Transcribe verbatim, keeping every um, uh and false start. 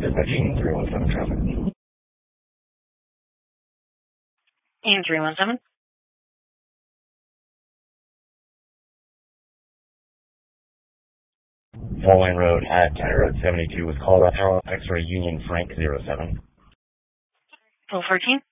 Dispatching three one seven traffic. And three one seven. Four Lane Road at County Road seventy-two was called out X-ray Union Frank zero seven. twelve fourteen.